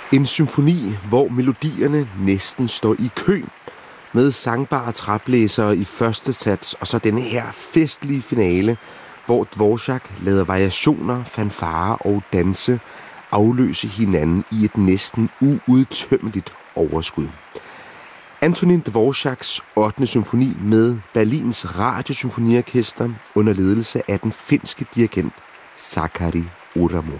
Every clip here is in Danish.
En symfoni, hvor melodierne næsten står i kø, med sangbare traplæsere i første sats, og så denne her festlige finale, hvor Dvorak lader variationer, fanfarer og danse afløse hinanden i et næsten uudtømmeligt overskud. Antonín Dvoraks 8. symfoni med Berlins Radiosymfoniorkester under ledelse af den finske dirigent Sakari Oramo.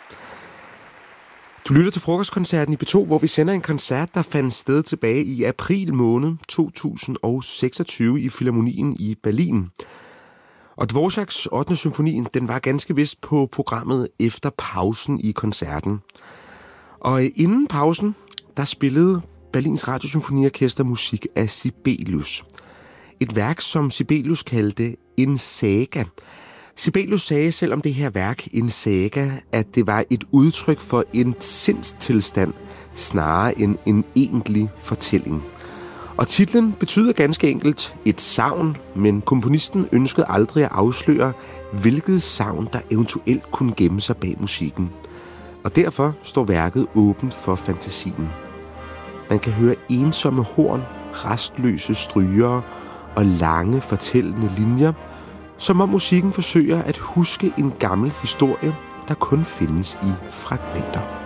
Du lytter til Frokostkoncerten i P2, hvor vi sender en koncert, der fandt sted tilbage i april måned 2026 i Filharmonien i Berlin. Og Dvoraks 8. symfoni, den var ganske vist på programmet efter pausen i koncerten. Og inden pausen, der spillede Berlins Radiosymfoniorkester musik af Sibelius. Et værk, som Sibelius kaldte en saga. Sibelius sagde selv om det her værk, en saga, at det var et udtryk for en sindstilstand, snarere end en egentlig fortælling. Og titlen betyder ganske enkelt et sagn, men komponisten ønskede aldrig at afsløre, hvilket sagn der eventuelt kunne gemme sig bag musikken. Og derfor står værket åbent for fantasien. Man kan høre ensomme horn, rastløse strygere og lange fortællende linjer, som om musikken forsøger at huske en gammel historie, der kun findes i fragmenter.